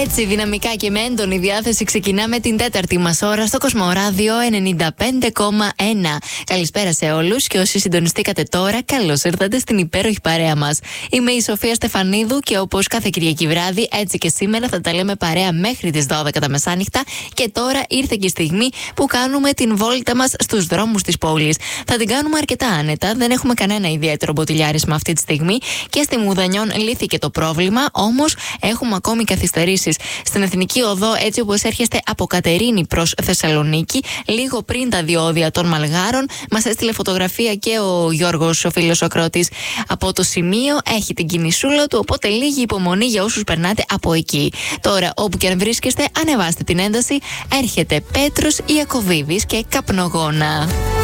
Έτσι, δυναμικά και με έντονη διάθεση ξεκινάμε την τέταρτη μας ώρα στο Κοσμοράδιο 95,1. Καλησπέρα σε όλους και όσοι συντονιστήκατε τώρα, καλώς ήρθατε στην υπέροχη παρέα μας. Είμαι η Σοφία Στεφανίδου και όπως κάθε Κυριακή βράδυ, έτσι και σήμερα θα τα λέμε παρέα μέχρι τις 12 τα μεσάνυχτα. Και τώρα ήρθε και η στιγμή που κάνουμε την βόλτα μας στους δρόμους της πόλης. Θα την κάνουμε αρκετά άνετα, δεν έχουμε κανένα ιδιαίτερο μποτιλιάρισμα αυτή τη στιγμή και στη Μουδανιών λύθηκε το πρόβλημα, όμως έχουμε ακόμη καθυστερήσεις στην Εθνική Οδό, έτσι όπως έρχεστε από Κατερίνη προς Θεσσαλονίκη, λίγο πριν τα διόδια των Μαλγάρων. Μας έστειλε φωτογραφία και ο Γιώργος, ο φίλος ο Κρότης, από το σημείο. Έχει την κινησούλα του, οπότε λίγη υπομονή για όσους περνάτε από εκεί. Τώρα, όπου και αν βρίσκεστε, ανεβάστε την ένταση. Έρχεται Πέτρος Ιακωβίδης και Καπνογόνα.